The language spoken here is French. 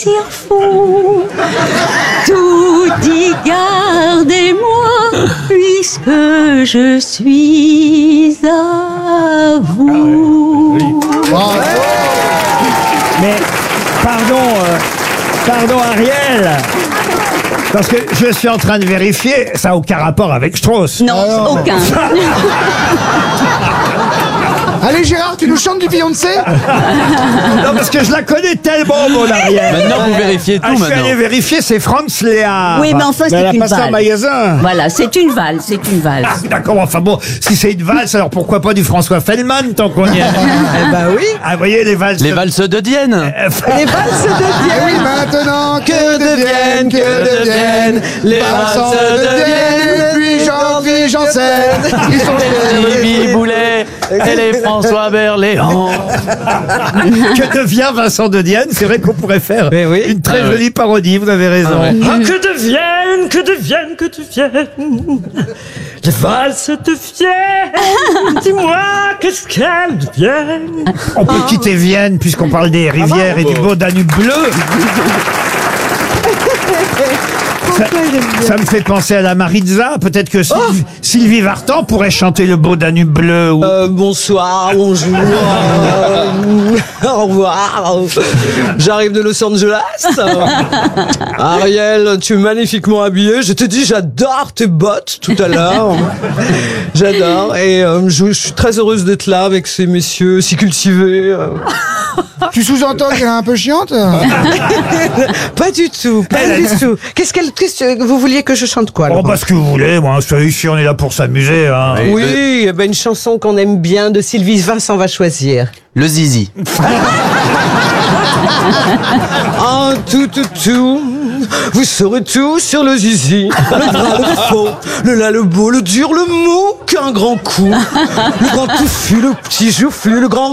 plaisir fou. Tout dit gardez-moi, puisque je suis à vous. Mais, pardon Ariel, parce que je suis en train de vérifier, ça n'a aucun rapport avec Strauss. Non, aucun. Allez Gérard, tu nous chantes du Beyoncé? Non, parce que je la connais tellement, mon Ariel. Maintenant, vous vérifiez tout, Je suis allé maintenant. vérifier, c'est Franz Léa. Oui, mais enfin, c'est une pas ça en valse. magasin. Voilà, c'est une valse, c'est une valse. Ah, d'accord, enfin bon, si c'est une valse, alors pourquoi pas du François Fellman, tant qu'on y est. Eh ben oui. Ah, vous voyez, les valses. Les valses de Dienne. Les valses de Eh Dienne. oui, maintenant Que deviennent les Vincent valses de de Dienne, puis Jean-Philippe Janssen. Ils sont Jimmy Boulet et les François Berléand. Que devient Vincent de Dienne? C'est vrai qu'on pourrait faire Mais oui. une très Ah ouais. jolie parodie, vous avez raison. Ah ouais. Ah, que deviennent les valses deviennent. Dis-moi, qu'est-ce qu'elles deviennent? On peut quitter Vienne puisqu'on parle des rivières et du beau Danube bleu. Ça me fait penser à la Maritza. Peut-être que Sylvie Vartan pourrait chanter le beau Danube bleu. Ou... Bonsoir, bonjour, au revoir. J'arrive de Los Angeles. Ariel, tu es magnifiquement habillée. Je te dis, j'adore tes bottes tout à l'heure. J'adore. Et je suis très heureuse d'être là avec ces messieurs si cultivés. Tu sous-entends qu'elle est un peu chiante? Pas du tout, pas du tout. Qu'est-ce qu'elle triste? Vous vouliez que je chante quoi, Oh, Laurent? bah, ce que vous voulez, moi. Ici, on est là pour s'amuser, hein. Oui, eh ben, une chanson qu'on aime bien de Sylvie Vincent va choisir. Le zizi. En tout, vous saurez tout sur le zizi. Le vrai, le faux, le là, le beau, le dur, le mou, qu'un grand coup. Le grand touffu, le petit joufflu, le grand